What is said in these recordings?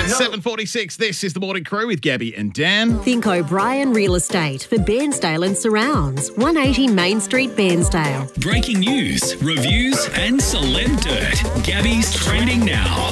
7:46. This is the Morning Crew with Gabby and Dan. Think O'Brien Real Estate for Bairnsdale and surrounds. 180 Main Street, Bairnsdale. Breaking news, reviews, and celeb dirt. Gabby's trending now.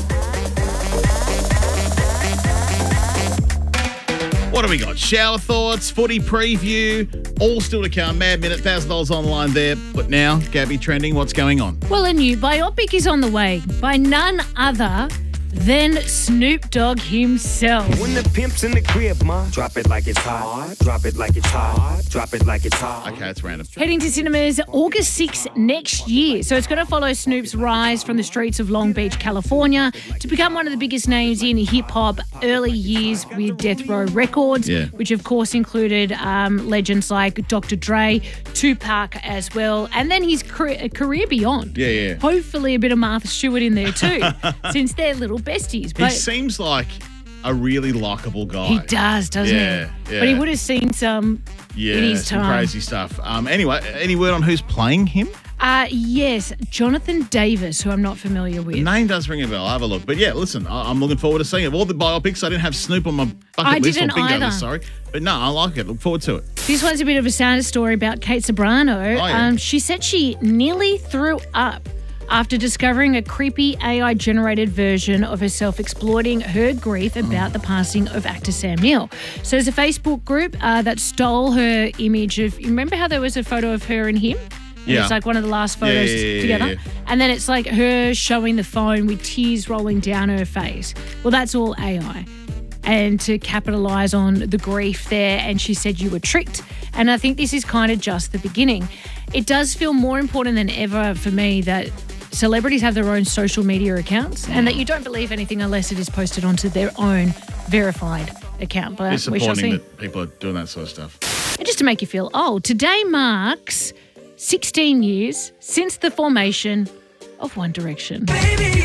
What do we got? Shower thoughts, footy preview, all still to come. Mad Minute, $1,000 online there. But now, Gabby trending, what's going on? Well, a new biopic is on the way by none other than Snoop Dogg himself. When the pimp's in the crib, ma, drop it like it's hot. Drop it like it's hot. Drop it like it's hot. Okay, it's random. Heading to cinemas August 6th next year. So it's going to follow Snoop's rise from the streets of Long Beach, California to become one of the biggest names in hip-hop early years with Death Row Records, which of course included legends like Dr. Dre, Tupac as well, and then his career beyond. Yeah. Hopefully a bit of Martha Stewart in there too, since they're little besties. But he seems like a really likable guy. He does, doesn't he? But he would have seen some in his some time. crazy stuff. Anyway, any word on who's playing him? Yes, Jonathan Davis, who I'm not familiar with. The name does ring a bell. I'll have a look. But yeah, listen, I'm looking forward to seeing it. Of all the biopics, I didn't have Snoop on my bucket list or bingo list, sorry. But no, I like it. Look forward to it. This one's a bit of a sad story about Kate Ceberano. She said she nearly threw up after discovering a creepy AI-generated version of herself exploiting her grief about the passing of actor Sam Neill. So there's a Facebook group that stole her image of... You remember how there was a photo of her and him? And it's like one of the last photos together. Yeah. And then it's like her showing the phone with tears rolling down her face. Well, that's all AI. And to capitalise on the grief there, and she said you were tricked. And I think this is kind of just the beginning. It does feel more important than ever for me that celebrities have their own social media accounts and that you don't believe anything unless it is posted onto their own verified account. But we shall see. Disappointing that people are doing that sort of stuff. And just to make you feel old, today marks 16 years since the formation of One Direction. Like,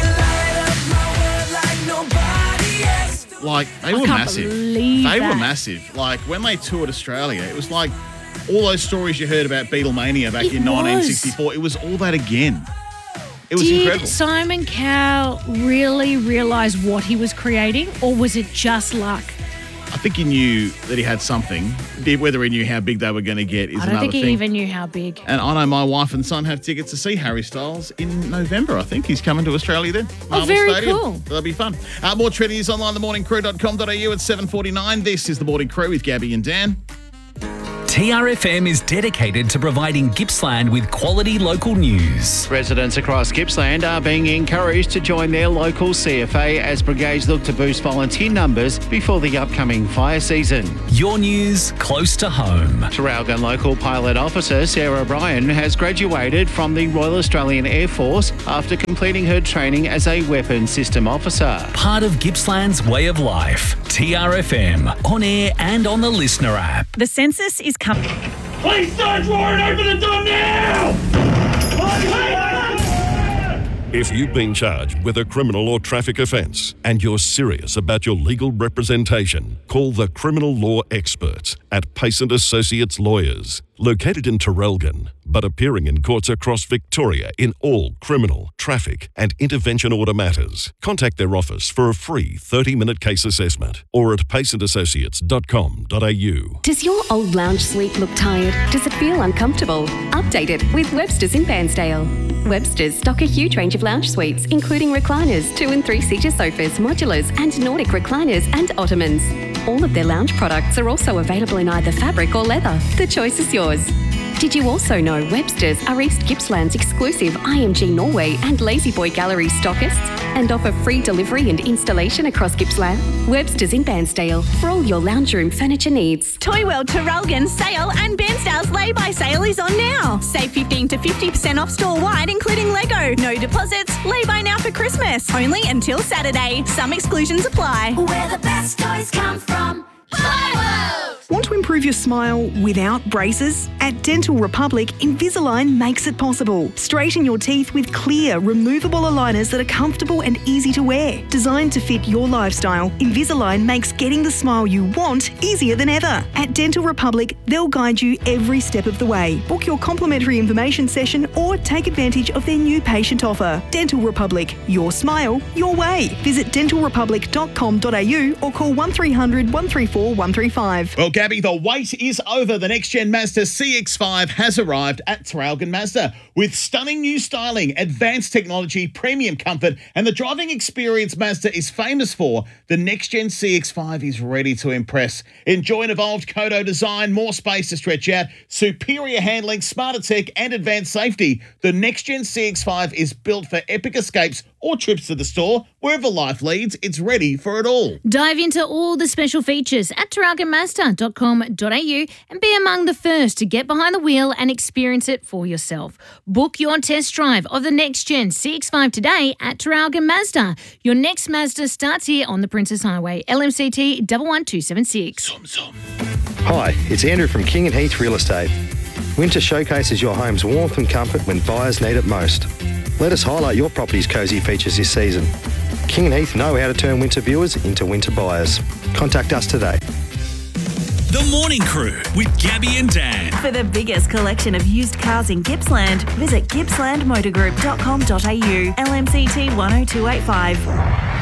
they were massive. They were massive. Like, when they toured Australia, it was like all those stories you heard about Beatlemania back in 1964. It was all that again. It was incredible. Did Simon Cowell really realise what he was creating, or was it just luck? I think he knew that he had something. Whether he knew how big they were going to get is another thing. I don't think he even knew how big. And I know my wife and son have tickets to see Harry Styles in November, I think. He's coming to Australia then. Oh, very Stadium. cool. That'll be fun. More trending news online, themorningcrew.com.au at 7:49. This is The Morning Crew with Gabby and Dan. TRFM is dedicated to providing Gippsland with quality local news. Residents across Gippsland are being encouraged to join their local CFA as brigades look to boost volunteer numbers before the upcoming fire season. Your news close to home. Traralgon local pilot officer Sarah Bryan has graduated from the Royal Australian Air Force after completing her training as a weapons system officer. Part of Gippsland's way of life. TRFM, on air and on the listener app. The census is coming. Please search warrant, open the door now! If you've been charged with a criminal or traffic offence and you're serious about your legal representation, call the criminal law experts at Pace & Associates Lawyers. Located in Traralgon, but appearing in courts across Victoria in all criminal, traffic and intervention order matters. Contact their office for a free 30-minute case assessment or at paceandassociates.com.au. Does your old lounge suite look tired? Does it feel uncomfortable? Update it with Webster's in Bairnsdale. Webster's stock a huge range of lounge suites, including recliners, 2- and 3-seater sofas, modulars, and Nordic recliners and ottomans. All of their lounge products are also available in either fabric or leather. The choice is yours. Did you also know Webster's are East Gippsland's exclusive IMG Norway and Lazy Boy Gallery stockists and offer free delivery and installation across Gippsland? Webster's in Bairnsdale for all your lounge room furniture needs. Toy World Traralgon sale and Bairnsdale's lay-by sale is on now. Save 15 to 50% off store-wide, including Lego. No deposits. Lay-by now for Christmas. Only until Saturday. Some exclusions apply. Where the best toys come from. Toy World! Want to improve your smile without braces? At Dental Republic, Invisalign makes it possible. Straighten your teeth with clear, removable aligners that are comfortable and easy to wear. Designed to fit your lifestyle, Invisalign makes getting the smile you want easier than ever. At Dental Republic, they'll guide you every step of the way. Book your complimentary information session or take advantage of their new patient offer. Dental Republic, your smile, your way. Visit dentalrepublic.com.au or call 1300 134 135. Well, Gabby, the wait is over. The next-gen Mazda CX-5 has arrived at Traralgon Mazda with stunning new styling, advanced technology, premium comfort, and the driving experience Mazda is famous for. The next-gen CX-5 is ready to impress. Enjoy an evolved Kodo design, more space to stretch out, superior handling, smarter tech, and advanced safety. The next-gen CX-5 is built for epic escapes or trips to the store. Wherever life leads, it's ready for it all. Dive into all the special features at taralgonmazda.com.au and be among the first to get behind the wheel and experience it for yourself. Book your test drive of the next-gen CX-5 today at Traralgon Mazda. Your next Mazda starts here on the Princess Highway, LMCT 11276. Hi, it's Andrew from King and Heath Real Estate. Winter showcases your home's warmth and comfort when buyers need it most. Let us highlight your property's cosy features this season. King and Heath know how to turn winter viewers into winter buyers. Contact us today. The Morning Crew with Gabby and Dan. For the biggest collection of used cars in Gippsland, visit gippslandmotorgroup.com.au. LMCT 10285.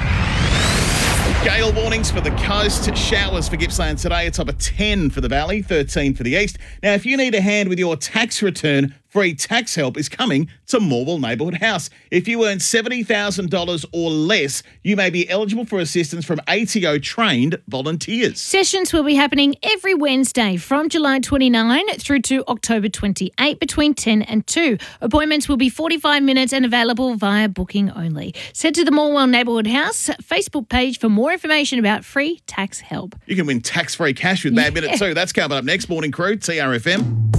Gale warnings for the coast, showers for Gippsland today. A top of 10 for the valley, 13 for the east. Now, if you need a hand with your tax return, free tax help is coming to Morwell Neighbourhood House. If you earn $70,000 or less, you may be eligible for assistance from ATO trained volunteers. Sessions will be happening every Wednesday from July 29 through to October 28 between 10 and 2. Appointments will be 45 minutes and available via booking only. Send to the Morwell Neighbourhood House Facebook page for more information about free tax help. You can win tax-free cash with Bad Minute too. That's coming up next. Morning Crew, TRFM.